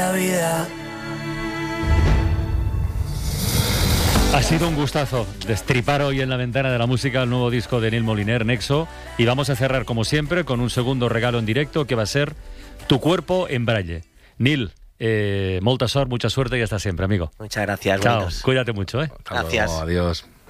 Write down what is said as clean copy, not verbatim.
La vida. Ha sido un gustazo destripar hoy en la ventana de la música el nuevo disco de Nil Moliner, Nexo, y vamos a cerrar como siempre con un segundo regalo en directo que va a ser Tu cuerpo en braille. Nil, molta sort, mucha suerte y hasta siempre, amigo. Muchas gracias. Chao, buenos. cuídate mucho, ¿eh? Gracias. Adiós.